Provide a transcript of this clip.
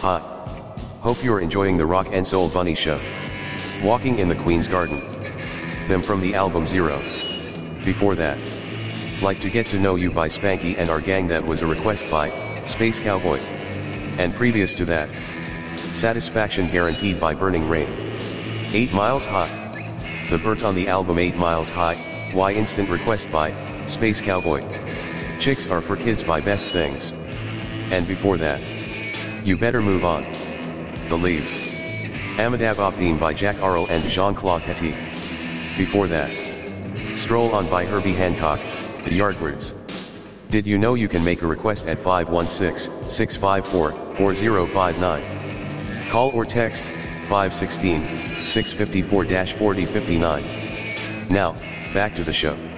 Hot. Hope you're enjoying the Rock and Soul Bunny Show. Walking in the Queen's Garden. Them from the album Zero. Before that. Like to Get to Know You by Spanky and Our Gang, that was a request by Space Cowboy. And previous to that. Satisfaction Guaranteed by Burning Rain. 8 Miles High. The Birds on the album 8 Miles High, Why instant request by Space Cowboy. Chicks Are for Kids by Best Things. And before that. You Better Move On. The Leaves. Amadab Optim by Jack Arl and Jean-Claude Petit. Before that. Stroll On by Herbie Hancock, The Yardbirds. Did you know you can make a request at 516-654-4059? Call or text 516-654-4059. Now, back to the show.